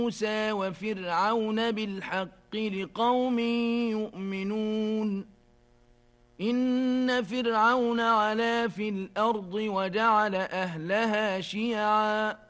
موسى وفرعون بالحق لقوم يؤمنون إن فرعون علا في الأرض وجعل أهلها شيعا